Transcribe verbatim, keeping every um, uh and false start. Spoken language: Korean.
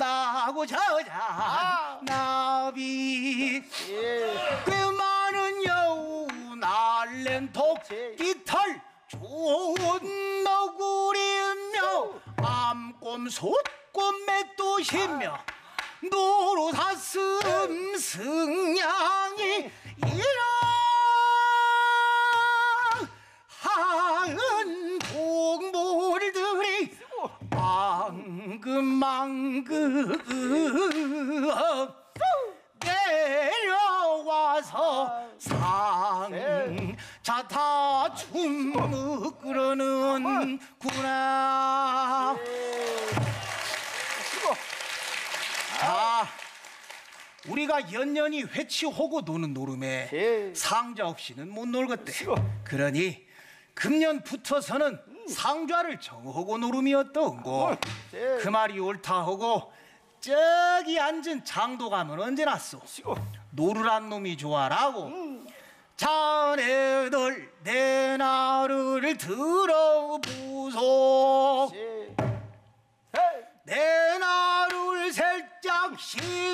나고 저자 아. 나비 예. 꽤 많은 여우 날랜 토끼털 좋은 너구리며 암꼼 솥꼼 맷도시며 노루사슴 승냥이 이러한 동물들이 앙금망금 내려와서 상자타 춤 그러는구나. 아, 우리가 연년이 회치하고 노는 노름에 예. 상좌 없이는 못 놀겠대. 시고. 그러니 금년부터서는 상좌를 정하고 노름이었던고. 예. 그 말이 옳다 하고 저기 앉은 장도감은 언제 났소? 시고. 노르란 놈이 좋아라고. 음. 자네들 내 나를 들어보소. 예. 내 나를 살짝 시